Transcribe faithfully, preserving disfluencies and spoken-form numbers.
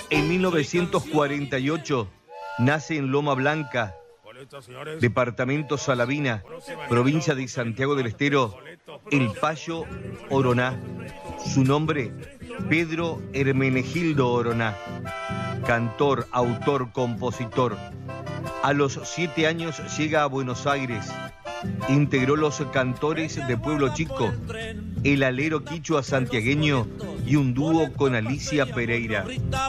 En mil novecientos cuarenta y ocho nace en Loma Blanca, departamento Salavina, provincia de Santiago del Estero, el Payo Oroná. Su nombre, Pedro Hermenegildo Oroná. Cantor, autor, compositor. A los siete años llega a Buenos Aires. Integró los Cantores de Pueblo Chico, el Alero Quichua Santiagueño y un dúo con Alicia Pereira.